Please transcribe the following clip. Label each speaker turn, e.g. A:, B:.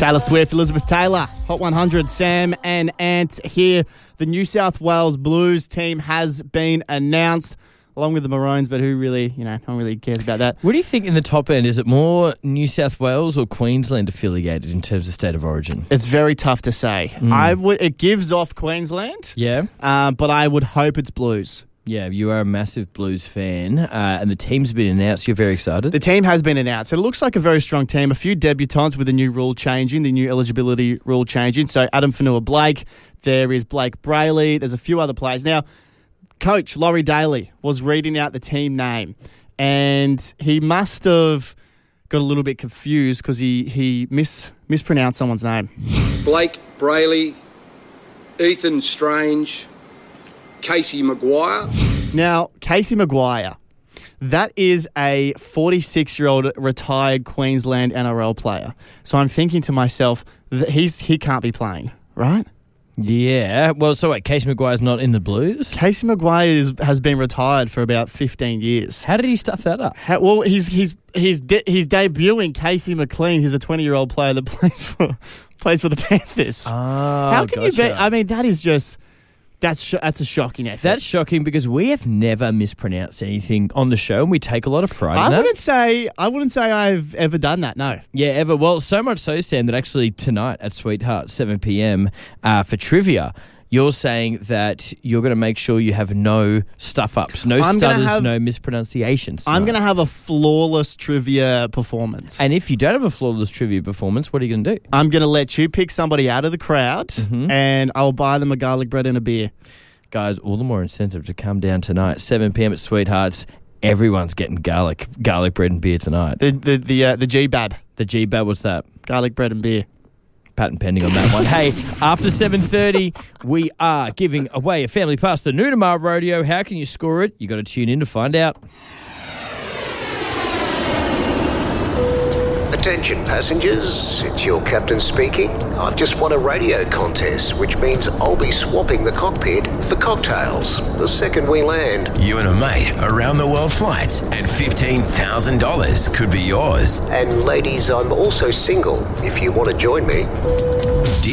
A: Taylor Swift, Elizabeth Taylor, Hot 100, Sam and Ant here. The New South Wales Blues team has been announced, along with the Maroons, but who really, no one really cares about that.
B: What do you think in the top end? Is it more New South Wales or Queensland affiliated in terms of state of origin?
A: It's very tough to say. It gives off Queensland,
B: Yeah.
A: but I would hope it's Blues.
B: Yeah, you are a massive Blues fan, and the team's been announced. You're very excited.
A: The team has been announced. It looks like a very strong team. A few debutants with the new rule changing, the new eligibility rule changing. So Adam Fanua-Blake, there is Blake Brayley. There's a few other players. Now, Coach Laurie Daly was reading out the team name, and he must have got a little bit confused because he mispronounced someone's name.
C: Blake Brayley, Ethan Strange, Casey Maguire.
A: Now, Casey Maguire, that is a 46-year-old retired Queensland NRL player. So I'm thinking to myself that he can't be playing, right?
B: Yeah. Well, so wait, Casey Maguire's not in the Blues?
A: Casey Maguire has been retired for about 15 years.
B: How did he stuff that up?
A: He's debuting Casey McLean, who's a 20-year-old player that plays for the Panthers.
B: Oh,
A: How can you bet? I mean, that is just... That's a shocking effort.
B: That's shocking because we have never mispronounced anything on the show, and we take a lot of pride in that.
A: I wouldn't say I've ever done that, no.
B: Yeah, ever. Well, so much so, Sam, that actually tonight at Sweetheart, 7 p.m, for trivia, you're saying that you're going to make sure you have no stuff-ups, no stutters, no mispronunciations tonight.
A: I'm going to have a flawless trivia performance.
B: And if you don't have a flawless trivia performance, what are you going to do?
A: I'm going to let you pick somebody out of the crowd, and I'll buy them a garlic bread and a beer.
B: Guys, all the more incentive to come down tonight, 7 p.m. at Sweethearts. Everyone's getting garlic bread and beer tonight.
A: The GBAB.
B: The GBAB, what's that?
A: Garlic bread and beer.
B: Patent pending on that one. Hey, after 7:30, we are giving away a family pass to Nunamar Rodeo. How can you score it? You got to tune in to find out.
D: Attention passengers, it's your captain speaking. I've just won a radio contest, which means I'll be swapping the cockpit for cocktails the second we land.
E: You and a mate around the world flights and $15,000 could be yours.
D: And ladies, I'm also single if you want to join me.